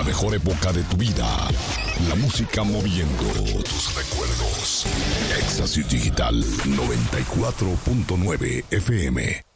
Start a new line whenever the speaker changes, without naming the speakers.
mejor época de tu vida. La música moviendo tus recuerdos. Éxtasis Digital 94.9 FM.